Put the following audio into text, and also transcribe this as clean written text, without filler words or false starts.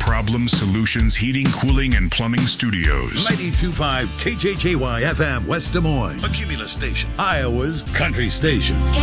Problem Solutions Heating, Cooling, and Plumbing Studios. 92.5 KJKY FM West Des Moines, a Cumulus station, Iowa's country station.